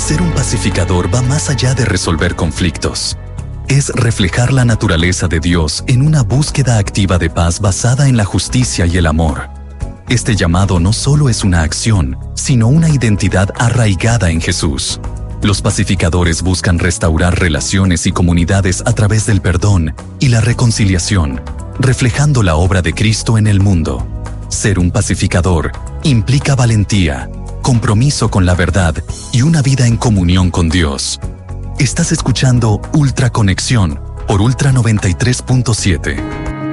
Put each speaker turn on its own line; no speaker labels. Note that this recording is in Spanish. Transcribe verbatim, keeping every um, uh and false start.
Ser un pacificador va más allá de resolver conflictos. Es reflejar la naturaleza de Dios en una búsqueda activa de paz basada en la justicia y el amor. Este llamado no solo es una acción, sino una identidad arraigada en Jesús. Los pacificadores buscan restaurar relaciones y comunidades a través del perdón y la reconciliación, reflejando la obra de Cristo en el mundo. Ser un pacificador implica valentía, compromiso con la verdad y una vida en comunión con Dios. Estás escuchando Ultra Conexión por Ultra noventa y tres punto siete.